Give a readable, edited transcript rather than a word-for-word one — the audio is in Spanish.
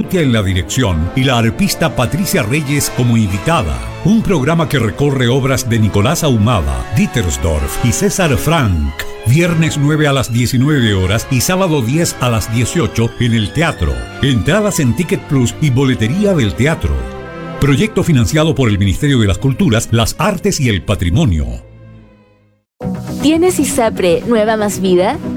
Urrutia en la dirección y la arpista Patricia Reyes como invitada. Un programa que recorre obras de Nicolás Ahumada, Dittersdorf y César Frank. Viernes 9 a las 19 horas y sábado 10 a las 18 en el teatro. Entradas en Ticket Plus y boletería del teatro. Proyecto financiado por el Ministerio de las Culturas, las Artes y el Patrimonio. ¿Tienes ISAPRE Nueva Más Vida?